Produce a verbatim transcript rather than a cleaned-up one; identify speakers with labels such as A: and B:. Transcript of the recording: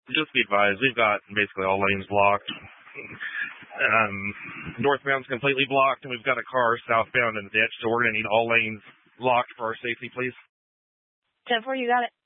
A: Just be advised, we've got basically all lanes blocked. Um, northbound's completely blocked, and we've got a car southbound in the ditch, so we're going to need all lanes locked for our safety, please.
B: ten four, you got it.